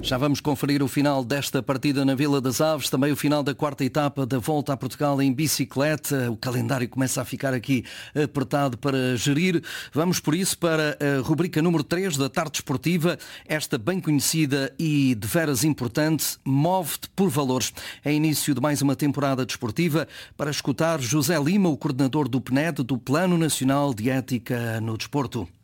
Já vamos conferir o final desta partida na Vila das Aves, também o final da quarta etapa da Volta a Portugal em bicicleta. O calendário começa a ficar aqui apertado para gerir. Vamos por isso para a rubrica número 3 da Tarde Esportiva, esta bem conhecida e de veras importante, Move-te por Valores. É início de mais uma temporada desportiva para escutar José Lima, o coordenador do PNED, do Plano Nacional de Ética no Desporto.